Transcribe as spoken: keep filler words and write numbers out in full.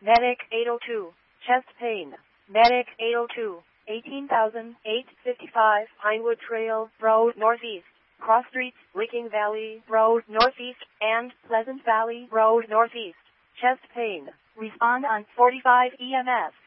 Medic eight oh two, chest pain. Medic eight oh two, eighteen thousand eight hundred fifty-five, Pinewood Trail Road Northeast, Cross Streets, Licking Valley Road Northeast, and Pleasant Valley Road Northeast. Chest pain. Respond on forty-five E M S.